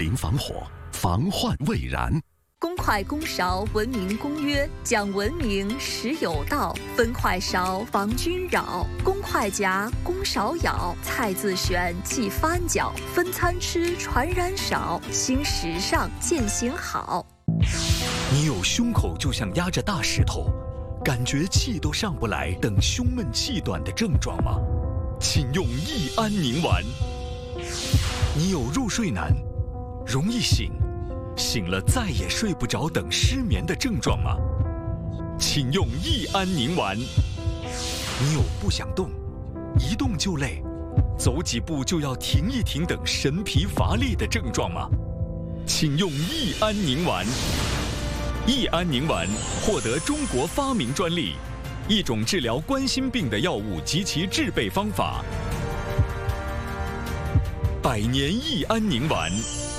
明防火，防患未然。 公筷公勺文明公约，讲文明实有道。分筷勺防君扰，公筷夹，公勺舀。菜自选忌翻搅，分餐吃传染少。新时尚践行好。 你有胸口就像压着大石头，感觉气都上不来，等胸闷气短的症状吗？请用益安宁丸。你有入睡难，容易醒，醒了再也睡不着等失眠的症状吗？请用益安宁丸。你有不想动，一动就累，走几步就要停一停等神疲乏力的症状吗？请用益安宁丸。益安宁丸获得中国发明专利，一种治疗冠心病的药物及其制备方法。百年益安宁丸。